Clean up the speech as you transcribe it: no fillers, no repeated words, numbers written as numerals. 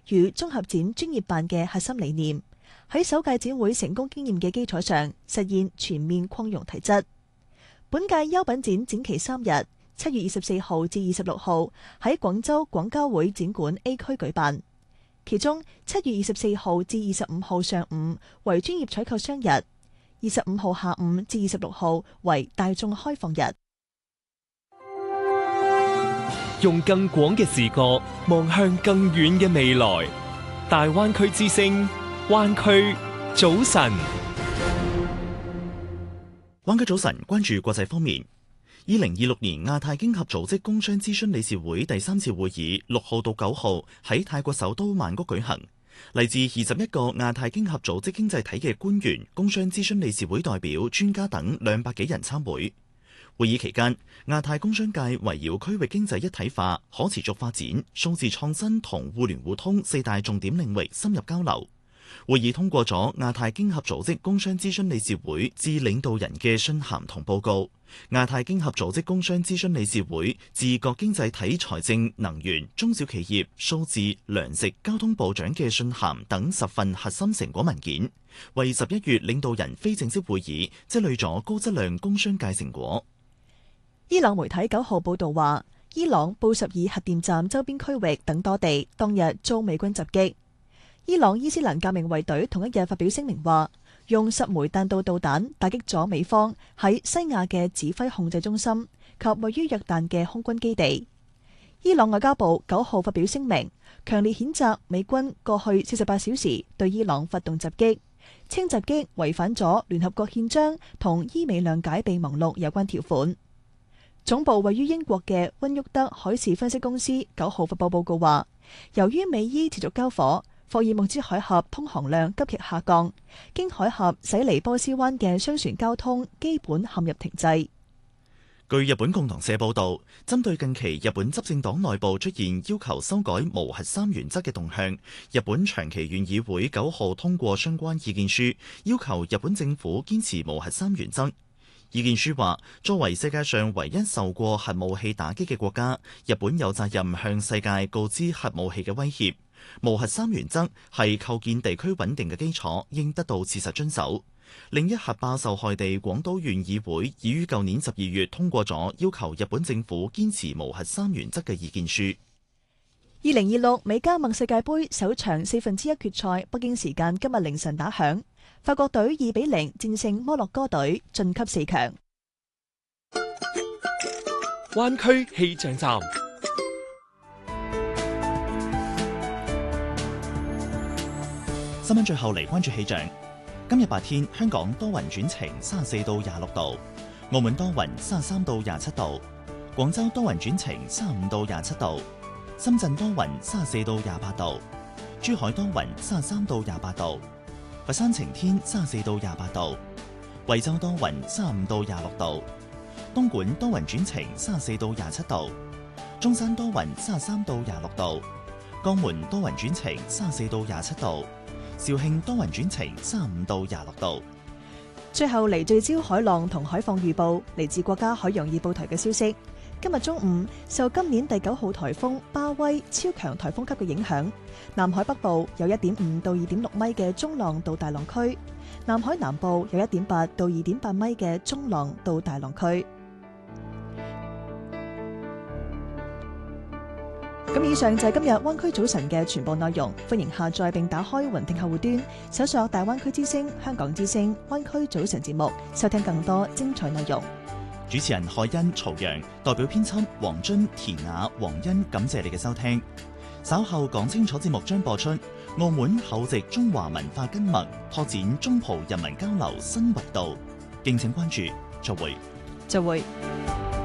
與綜合展專業辦嘅核心理念，喺首屆展會成功經驗嘅基礎上，實現全面擴容提質。本屆優品展展期3日，7月24號至26號喺廣州廣交會展館 A 區舉辦。其中7月24號至25號上午為專業採購商日，25號下午至26號為大眾開放日。 用更廣嘅視覺望向更遠嘅未來。大灣區之聲，灣區早晨。 灣區早晨，關注國際方面。2026年亞太經合組織工商諮詢理事會第3次會議6號到9號喺泰國首都曼谷舉行，嚟自21個亞太經合組織經濟體嘅官員、工商諮詢理事會代表、專家等200幾人參會。會議期間，亞太工商界圍繞區域經濟一體化、可持續發展、數字創新同互聯互通4大重點領域深入交流。會議通過咗亞太經合組織工商諮詢理事會致領導人嘅信函同報告，亞太經合組織工商諮詢理事會致各經濟體財政、能源、中小企業、數字、糧食、交通部長嘅信函等10份核心成果文件，為11月領導人非正式會議積累咗高質量工商界成果。 伊朗媒體9號報道話，伊朗布什爾核電站周邊區域等多地當日遭美軍襲擊。伊朗伊斯蘭革命衛隊同一日發表聲明話，用10枚彈道導彈打擊咗美方喺西亞嘅指揮控制中心及位於約旦嘅空軍基地。伊朗外交部9號發表聲明，強烈譴責美軍過去48小時對伊朗發動襲擊，稱襲擊違反咗聯合國憲章同伊美諒解備忘錄有關條款。總部位於英國嘅溫沃德海事分析公司9號發佈報告話，由於美伊持續交火，霍爾木茲海峽通航量急劇下降，經海峽駛離波斯灣嘅商船交通基本陷入停滯。 據日本共同社報導，針對近期日本執政黨內部出現要求修改無核三原則嘅動向，日本長期縣議會9號通過相關意見書，要求日本政府堅持無核三原則。意見書話，作為世界上唯一受過核武器打擊嘅國家，日本有責任向世界告知核武器嘅威脅。無核三原則係構建地區穩定嘅基礎，應得到切實遵守。另一核爆受害地廣島縣議會已於舊年12月通過咗要求日本政府堅持無核三原則嘅意見書。 2026美加盟世界盃首場1/4決賽，北京時間今日凌晨打響，法國隊2-0戰勝摩洛哥隊，晉級4強。 灣區氣象站。 新聞最後嚟關注氣象。今日白天香港多雲轉晴，34到26度；澳門多雲，33到27度；廣州多雲轉晴，35到27度；深圳多雲，34到28度；珠海多雲，33到28度；佛山晴天，34到28度；惠州多雲，35到26度；東莞多雲轉晴，34到27度；中山多雲，33到26度；江門多雲轉晴，34到27度。肇慶多雲轉晴，35到26度。 最後嚟聚焦海浪同海況預報，嚟自國家海洋預報台嘅消息。今日中午受今年第9號颱風巴威超強颱風級嘅影響，南海北部有1.5到2.6米嘅中浪到大浪區，南海南部有1.8到2.8米嘅中浪到大浪區。咁以上就係今日灣區早晨嘅全部內容，歡迎下載並打開雲聽客戶端，搜索大灣區之聲、香港之聲、灣區早晨節目，收聽更多精彩內容。 主持人海欣、曹陽，代表編輯黃津、田雅、黃欣，感謝你嘅收聽。稍後講清楚節目將播出澳門厚植中華文化根脈，拓展中葡人民交流新維度，敬請關注。再會。 再會。